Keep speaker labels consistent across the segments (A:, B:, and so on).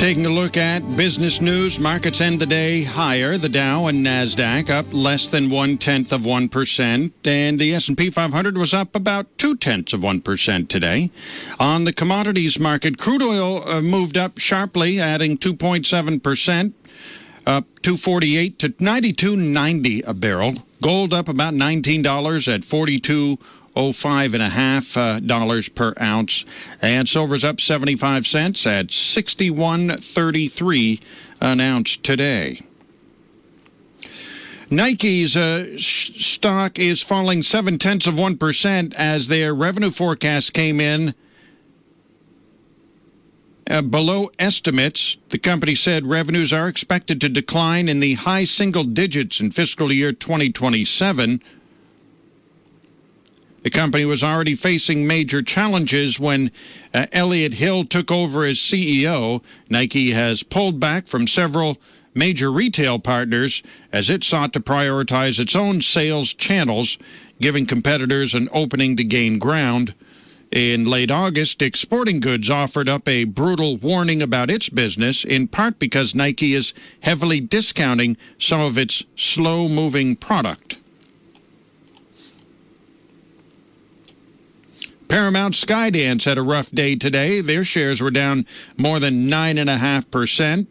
A: Taking a look at business news, markets end the day higher. The Dow and NASDAQ up less than 0.1%, and the S&P 500 was up about 0.2% today. On the commodities market, crude oil moved up sharply, adding 2.7%, up $2.48 to $92.90 a barrel. Gold up about $19 at $42.05 per ounce, and silver's up 75 cents at $61.33 an ounce today. Nike's stock is falling 0.7% as their revenue forecast came in below estimates. The company said revenues are expected to decline in the high single digits in fiscal year 2027. The company was already facing major challenges when Elliott Hill took over as CEO. Nike has pulled back from several major retail partners as it sought to prioritize its own sales channels, giving competitors an opening to gain ground. In late August, Dick's Sporting Goods offered up a brutal warning about its business, in part because Nike is heavily discounting some of its slow-moving product. Paramount Skydance had a rough day today. Their shares were down more than 9.5%.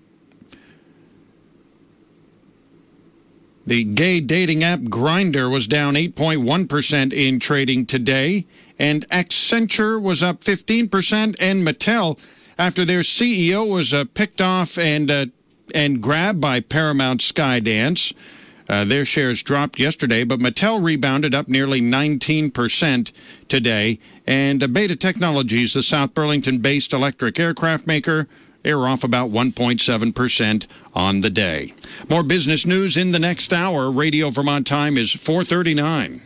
A: The gay dating app Grindr was down 8.1% in trading today, and Accenture was up 15%, and Mattel, after their CEO was picked off and grabbed by Paramount Skydance. Their shares dropped yesterday, but Mattel rebounded up nearly 19% today. And Beta Technologies, the South Burlington-based electric aircraft maker, they were off about 1.7% on the day. More business news in the next hour. Radio Vermont time is 4:39.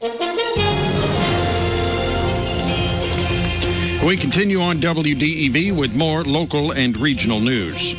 A: We continue on WDEV with more local and regional news.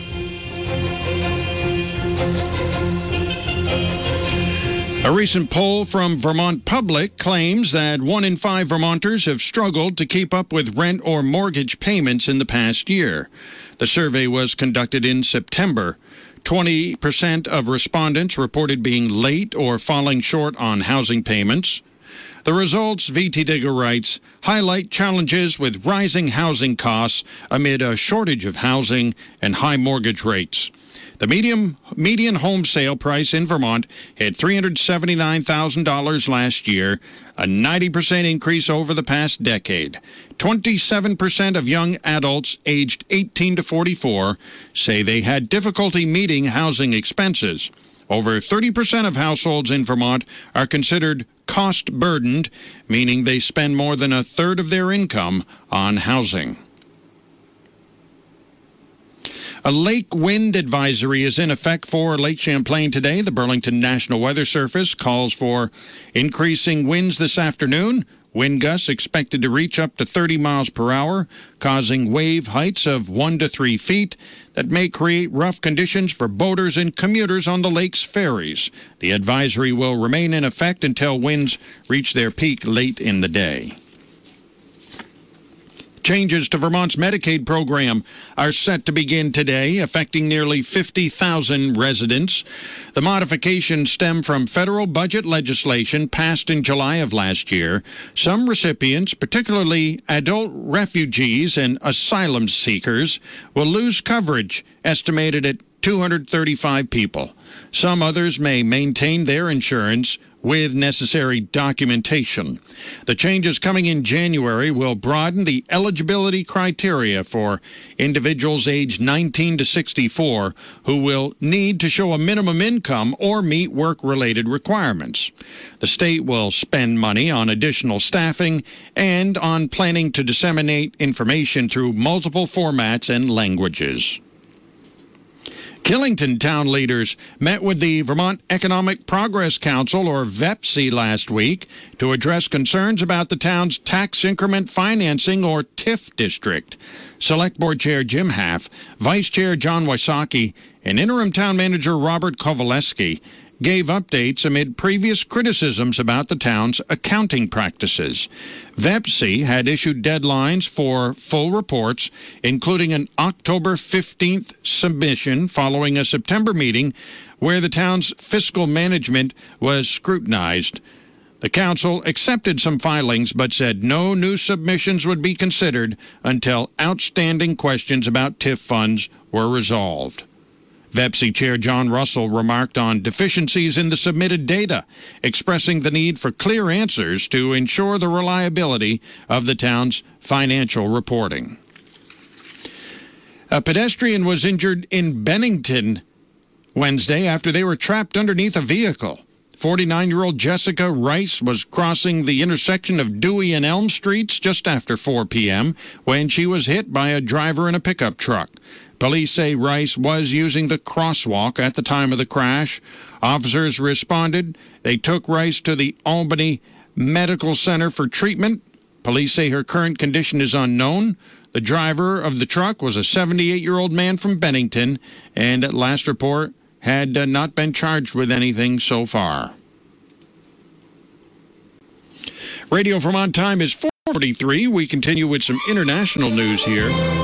A: A recent poll from Vermont Public claims that 1 in 5 Vermonters have struggled to keep up with rent or mortgage payments in the past year. The survey was conducted in September. 20% of respondents reported being late or falling short on housing payments. The results, VT Digger writes, highlight challenges with rising housing costs amid a shortage of housing and high mortgage rates. The median home sale price in Vermont hit $379,000 last year, a 90% increase over the past decade. 27% of young adults aged 18 to 44 say they had difficulty meeting housing expenses. Over 30% of households in Vermont are considered cost-burdened, meaning they spend more than a third of their income on housing. A lake wind advisory is in effect for Lake Champlain today. The Burlington National Weather Service calls for increasing winds this afternoon. Wind gusts expected to reach up to 30 miles per hour, causing wave heights of 1 to 3 feet that may create rough conditions for boaters and commuters on the lake's ferries. The advisory will remain in effect until winds reach their peak late in the day. Changes to Vermont's Medicaid program are set to begin today, affecting nearly 50,000 residents. The modifications stem from federal budget legislation passed in July of last year. Some recipients, particularly adult refugees and asylum seekers, will lose coverage, estimated at 235 people. Some others may maintain their insurance with necessary documentation. The changes coming in January will broaden the eligibility criteria for individuals aged 19 to 64 who will need to show a minimum income or meet work-related requirements. The state will spend money on additional staffing and on planning to disseminate information through multiple formats and languages. Killington town leaders met with the Vermont Economic Progress Council, or VEPC, last week to address concerns about the town's tax increment financing, or TIF district. Select Board Chair Jim Half, Vice Chair John Wysocki, and Interim Town Manager Robert Kowaleski gave updates amid previous criticisms about the town's accounting practices. VEPC had issued deadlines for full reports, including an October 15th submission following a September meeting where the town's fiscal management was scrutinized. The council accepted some filings but said no new submissions would be considered until outstanding questions about TIF funds were resolved. VEPC Chair John Russell remarked on deficiencies in the submitted data, expressing the need for clear answers to ensure the reliability of the town's financial reporting. A pedestrian was injured in Bennington Wednesday after they were trapped underneath a vehicle. 49-year-old Jessica Rice was crossing the intersection of Dewey and Elm Streets just after 4 p.m. when she was hit by a driver in a pickup truck. Police say Rice was using the crosswalk at the time of the crash. Officers responded. They took Rice to the Albany Medical Center for treatment. Police say her current condition is unknown. The driver of the truck was a 78-year-old man from Bennington, and at last report had not been charged with anything so far. Radio Vermont time is 4:43. We continue with some international news here.